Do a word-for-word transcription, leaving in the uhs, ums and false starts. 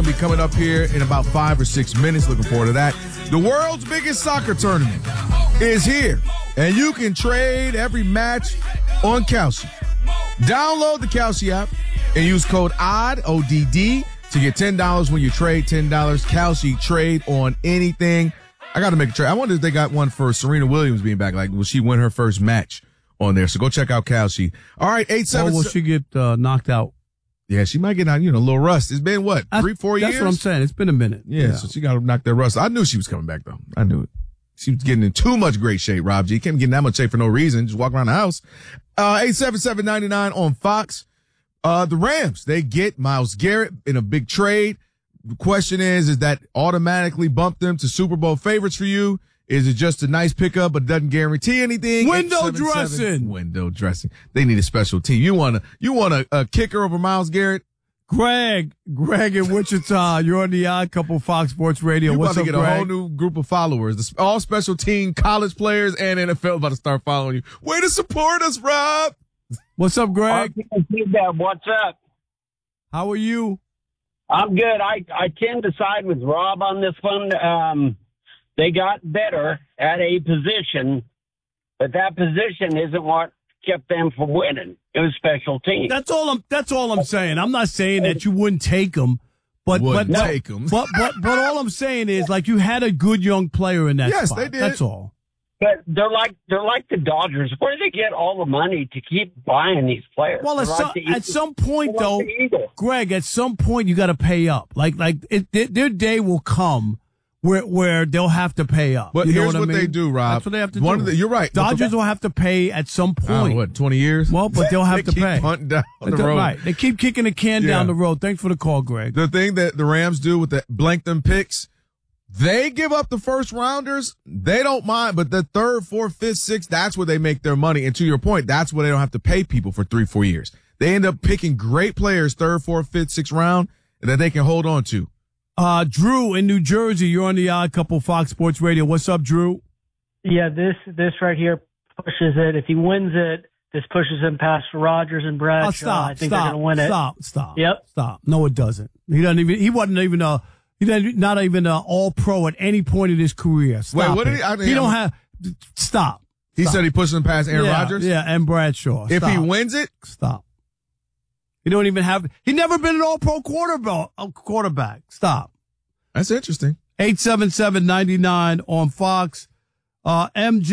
be coming up here in about five or six minutes. Looking forward to that. The world's biggest soccer tournament is here, and you can trade every match on Kalshi. Download the Kalshi app and use code O D D, O D D, to get ten dollars when you trade ten dollars. Kalshi, trade on anything. I got to make a trade. I wonder if they got one for Serena Williams being back. Like, will she win her first match on there? So go check out Kalshi. All right, eight seven. Or will she get uh, knocked out? Yeah, she might get out, you know, a little rust. It's been what, That's, three, four that's years? That's what I'm saying. It's been a minute. Yeah, yeah. so she got to knock that rust. I knew she was coming back, though. I knew it. She was getting in too much great shape, Rob G. Can't get in that much shape for no reason. Just walk around the house. Uh, eight seven seven, nine nine on Fox. Uh, the Rams, they get Myles Garrett in a big trade. The question is, is that automatically bump them to Super Bowl favorites for you? Is it just a nice pickup, but doesn't guarantee anything? Window dressing. Window dressing. They need a special team. You want a, you want a, a kicker over Myles Garrett? Greg, Greg in Wichita, you're on the Odd Couple Fox Sports Radio. You're What's about to up, get Greg? a whole new group of followers. All special team college players and N F L about to start following you. Way to support us, Rob. What's up, Greg? What's up? How are you? I'm good. I, I tend to side with Rob on this one. Um, they got better at a position, but that position isn't what kept them from winning. It was special teams. That's all I'm. That's all I'm saying. I'm not saying that you wouldn't take them, but wouldn't but take them. But but but all I'm saying is, like, you had a good young player in that yes, spot. they did. That's all. But they're like they're like the Dodgers. Where do they get all the money to keep buying these players? Well, at They're some, like the at Eagles. some point, They're though, like the Eagles. Greg, at some point you got to pay up. Like like it, their, their day will come where where they'll have to pay up. But you know here's what, what I mean? they do, Rob. That's what they have to One do. Of the, you're right. Dodgers will have to pay at some I don't know, point. what, twenty years? Well, but they'll have they to keep pay. hunting down the They're- road. Right. They keep kicking the can Yeah. down the road. Thanks for the call, Greg. The thing that the Rams do with the blank them picks, they give up the first rounders. They don't mind, but the third, fourth, fifth, sixth, that's where they make their money. And to your point, that's where they don't have to pay people for three, four years. They end up picking great players, third, fourth, fifth, sixth round, that they can hold on to. Uh, Drew in New Jersey, you're on the Odd Couple Fox Sports Radio. What's up, Drew? Yeah, this this right here pushes it. If he wins it, this pushes him past Rodgers and Bradshaw. Oh, stop, I think stop, they're going to win it. stop, stop. Yep. Stop. No, it doesn't. He doesn't even, he wasn't even a, he doesn't, not even a all pro at any point in his career. Stop Wait, what did it. he- I- he don't have, stop. He Stop. said he pushed him past Aaron yeah, Rodgers? Yeah, and Bradshaw. If Stop. he wins it, Stop. He don't even have, he never been an all pro quarterback, quarterback. Stop. that's interesting. eight seven seven, nine nine on Fox. Uh, M J.